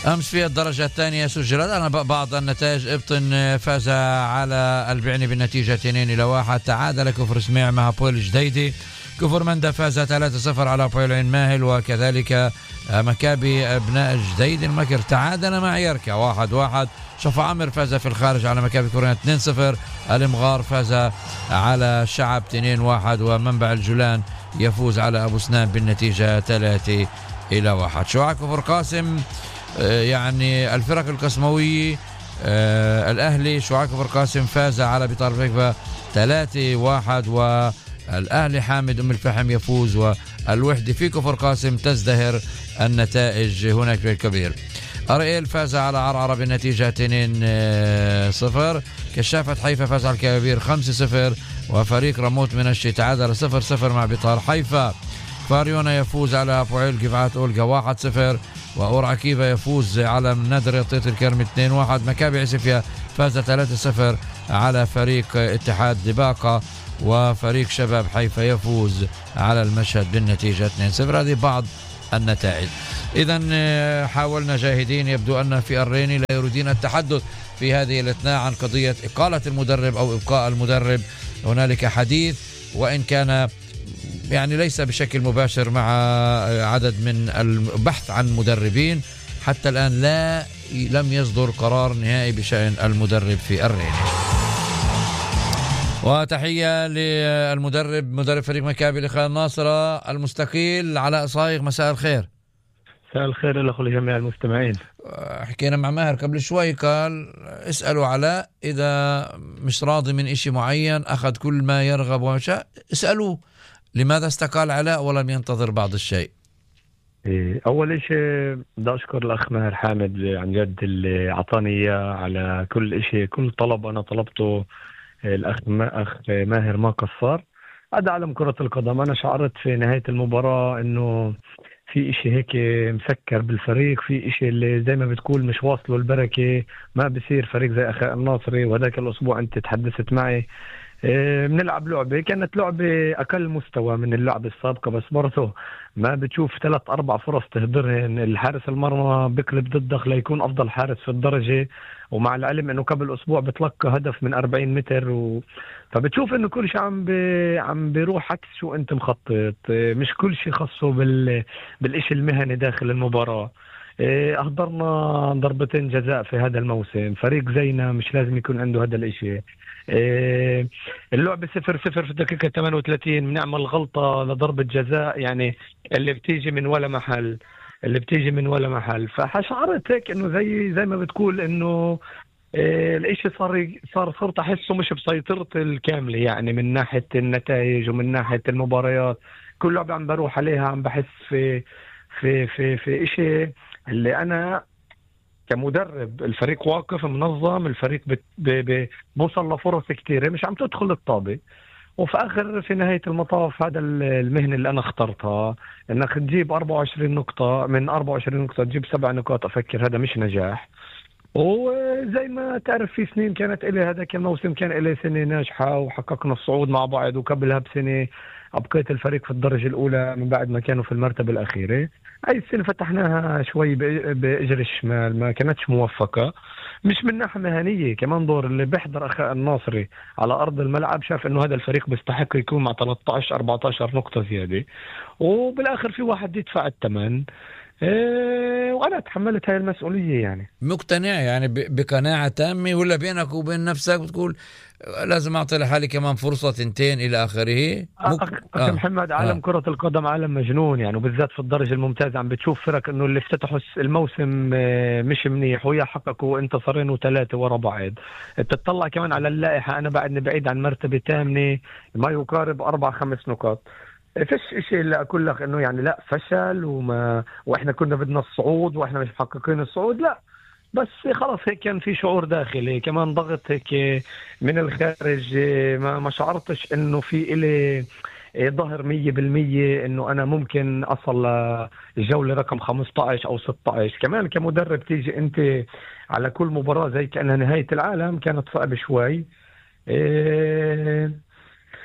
أمس في الدرجة الثانية سجلت أنا بعض النتائج. إبطن فاز على البعني بالنتيجة 2-1. تعادل كفر سميع مع بول جديدي. كفر مندا فاز 3-0 على بول عين ماهل، وكذلك مكابي ابناء جديد المكر تعادل مع يركا 1-1. شفا عمر فاز في الخارج على مكابي كوريا 2-0. المغار فاز على شعب 2-1، ومنبع الجولان يفوز على أبو سنان بالنتيجة 3-1. شعاع كفر قاسم يعني الفرق القسموية الأهلي شعاع كفر قاسم فاز على بطار فيكفا 3-1، والأهلي حامد أم الفحم يفوز، والوحدة في كفر قاسم تزدهر النتائج هناك في الكبير. أريل فاز على عرعرة بالنتيجة 2-0. كشافة حيفا فاز على الكبير 5-0، وفريق رموت من الشي تعادل 0-0 مع بطار حيفا. فاريونا يفوز على فعيل قفعات أولغا 1-0، وأورعكيفا يفوز على ندر طيط الكرم 2-1. مكابي عسفيا فاز 3-0 على فريق اتحاد دباقة، وفريق شباب حيفا يفوز على المشهد بالنتيجة 2-0. هذه بعض النتائج. إذن حاولنا جاهدين، يبدو أن في الريني لا يريدين التحدث في هذه الأثناء عن قضية إقالة المدرب أو إبقاء المدرب. هنالك حديث وإن كان يعني ليس بشكل مباشر مع عدد من البحث عن مدربين. حتى الآن لم يصدر قرار نهائي بشأن المدرب في الريني. وتحية للمدرب مدرب فريق مكابي لخالد ناصرة المستقيل علاء صايغ. مساء الخير. مساء الخير لكم لجميع المستمعين. حكينا مع ماهر قبل شوي، قال اسألوا علاء إذا مش راضي من إشي معين أخذ كل ما يرغب وشاء اسألوه لماذا استقال علاء ولم ينتظر بعض الشيء. أول شيء بدي أشكر الأخ ماهر حامد عن جد اللي أعطاني إياه على كل شيء، كل طلب أنا طلبته الأخ ماهر ما قصر. هذا عالم كرة القدم. أنا شعرت في نهاية المباراة إنه في إشي هيك مسكر بالفريق، في إشي اللي زي ما بتقول مش واصله البركة. ما بصير فريق زي أخاء الناصري، وهذاك الأسبوع أنت تحدثت معي بنلعب لعبة كانت لعبة أقل مستوى من اللعبة السابقة، بس برضه ما بتشوف 3-4 فرص تهدرهن. الحارس المرمى بقلب ضدك ليكون أفضل حارس في الدرجة، ومع العلم أنه قبل أسبوع بتلقى هدف من 40 متر فبتشوف أنه كل شيء عم بيروح عكس شو أنت مخطط. مش كل شيء خاصه بالإشي المهني داخل المباراة. أهدرنا ضربتين جزاء في هذا الموسم. فريق زينا مش لازم يكون عنده هذا الإشي. اللعبة 0-0 في الدقيقة 38 بنعمل غلطة لضربة جزاء يعني اللي بتيجي من ولا محل. فشعرت هيك انه زي ما بتقول انه الاشي صرت احسه مش بسيطرتي الكاملة، يعني من ناحية النتائج ومن ناحية المباريات. كل لعبة عم بروح عليها عم بحس في اشي اللي انا كمدرب الفريق واقف منظم، الفريق بوصل لفرص كتيرة مش عم تدخل الطابة. في نهاية المطاف هذا المهنة اللي أنا اخترتها إنك تجيب 24 نقطة، من 24 نقطة تجيب 7 نقاط. أفكر هذا مش نجاح. وزي ما تعرف في سنين كانت إلي، هذاك الموسم كان إلي سنة ناجحة وحققنا الصعود مع بعض، وقبلها بسنة أبقيت الفريق في الدرجة الأولى من بعد ما كانوا في المرتبة الأخيرة. أي السنة فتحناها شوي بإجر الشمال، ما كانتش موفقة. مش من ناحية مهنية، كمان دور اللي بيحضر أخاء الناصري على أرض الملعب شاف إنه هذا الفريق بيستحق يكون مع 13-14 نقطة زيادة، وبالآخر في واحد يدفع الثمن. وأنا تحملت هاي المسؤولية. يعني مقتنع يعني بقناعة تامة، ولا بينك وبين نفسك بتقول لازم أعطي لحالي كمان فرصة 2 إلى آخره؟ أخي محمد، عالم كرة القدم عالم مجنون يعني، وبالذات في الدرجة الممتازة عم بتشوف فرق إنه اللي افتتحوا الموسم مش منيح ويا حققوا انتصارين و3 ورا بعض. بتطلع كمان على اللائحة، أنا بعدني بعيد عن مرتبة 8 ما يقارب 4-5 نقاط. فيش اشي اللي اقول لك انه يعني لا فشل واحنا كنا بدنا الصعود واحنا مش محققين الصعود، لا. بس خلاص هيك كان في شعور داخلي، كمان ضغط هيك من الخارج. ما شعرتش انه في إلي ظهر 100% انه انا ممكن اصل للجولة رقم 15 او 16. كمان كمدرب تيجي انت على كل مباراة زي كأنها نهاية العالم، كانت صعبة شوي.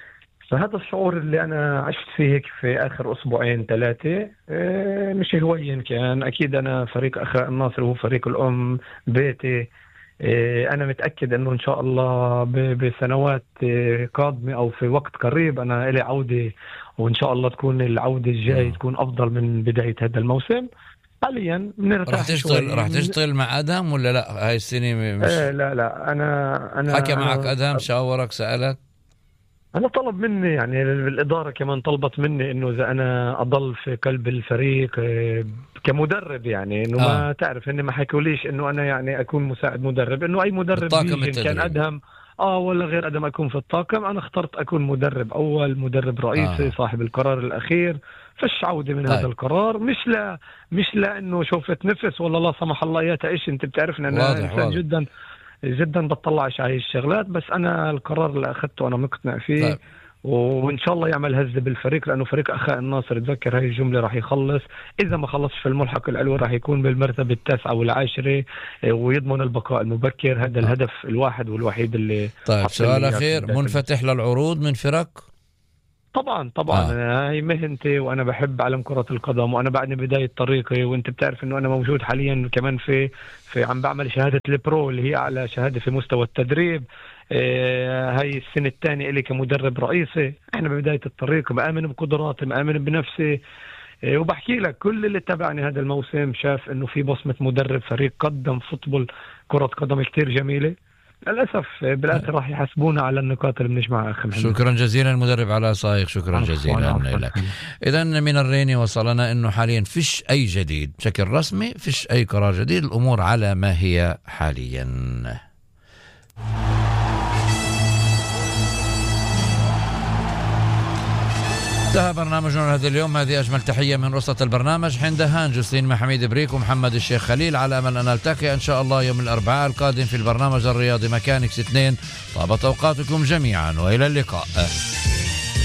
فهذا الشعور اللي أنا عشت فيه هيك في آخر أسبوعين 3 مش هوين كان. أكيد أنا فريق أخاء الناصر هو فريق الأم بيتي. أنا متأكد أنه إن شاء الله بسنوات قادمة أو في وقت قريب أنا إلي عودة، وإن شاء الله تكون العودة الجاي تكون أفضل من بداية هذا الموسم. حاليا راح تشتغل مع أدهم ولا لا هاي السنة؟ مش لا أنا حكى معك أدهم، شاورك، سألك؟ أنا طلب مني يعني الإدارة كمان طلبت مني إنه إذا أنا أضل في قلب الفريق كمدرب، يعني إنه ما تعرف إني ما حكوليش إنه أنا يعني أكون مساعد مدرب، إنه أي مدرب بيجي كان أدهم ولا غير أدهم أكون في الطاقم. أنا اخترت أكون مدرب أول، مدرب رئيسي، صاحب القرار الأخير. فش عودة من هذا القرار، مش لا إنه شوفت نفس ولا لا سمح الله يا تعيش. أنت بتعرفني أنا إنسان جدا بطلعش على الشغلات، بس أنا القرار اللي أخذته أنا مقتنع فيه. وإن شاء الله يعمل هزة بالفريق، لأنه فريق أخاء الناصر تذكر هاي الجملة راح يخلص، إذا ما خلصش في الملحق العلوي راح يكون بالمرتبة 9 والعاشرة ويضمن البقاء المبكر. هذا الهدف الواحد والوحيد اللي. طيب سؤال أخير، منفتح للعروض من فرق؟ طبعا هاي مهنتي وأنا بحب عالم كرة القدم، وأنا بعدني بداية طريقي، وأنت بتعرف إنه أنا موجود حاليا كمان في عم بعمل شهادة البرو اللي هي أعلى شهادة في مستوى التدريب. هاي السنة الثانية إلي كمدرب رئيسي. إحنا ببداية الطريق، بآمن بقدراتي، بآمن بنفسي. وبحكي لك كل اللي تابعني هذا الموسم شاف إنه في بصمة مدرب فريق قدم فوتبول كرة قدم كتير جميلة. للأسف بالآخر راح يحاسبونا على النقاط اللي بنجمعها. أخي محمد، شكرا جزيلا المدرب علاء صايغ، شكرا جزيلا لك. إذا من الريني وصلنا إنه حاليا فيش أي جديد بشكل رسمي، فيش أي قرار جديد، الأمور على ما هي حاليا. انتهى برنامجنا هذا اليوم. هذه أجمل تحية من رصة البرنامج حين دهان، جسلين محميد بريك ومحمد الشيخ خليل، على أمل أن نلتقي إن شاء الله يوم الأربعاء القادم في البرنامج الرياضي ميكانيكس 2. طابت أوقاتكم جميعا وإلى اللقاء.